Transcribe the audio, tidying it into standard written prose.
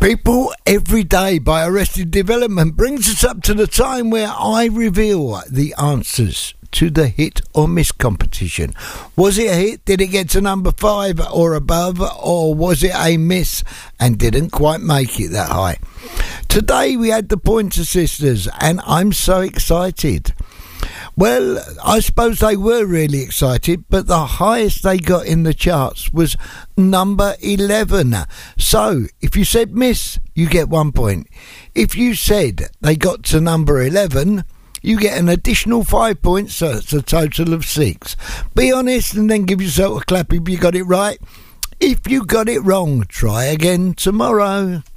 People Every Day by Arrested Development brings us up to the time where I reveal the answers to the hit or miss competition. Was it a hit? Did it get to number 5 or above? Or was it a miss and didn't quite make it that high? Today we had the Pointer Sisters and I'm so excited. Well, I suppose they were really excited, but the highest they got in the charts was number 11. So, if you said miss, you get 1 point. If you said they got to number 11, you get an additional 5 points, so it's a total of 6. Be honest and then give yourself a clap if you got it right. If you got it wrong, try again tomorrow.